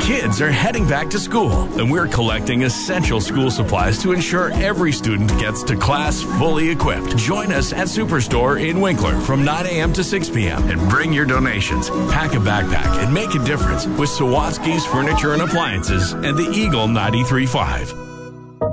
Kids are heading back to school, and we're collecting essential school supplies to ensure every student gets to class fully equipped. Join us at Superstore in Winkler from 9 a.m. to 6 p.m. and bring your donations. Pack a backpack and make a difference with Sawatsky's Furniture and Appliances and the Eagle 93.5.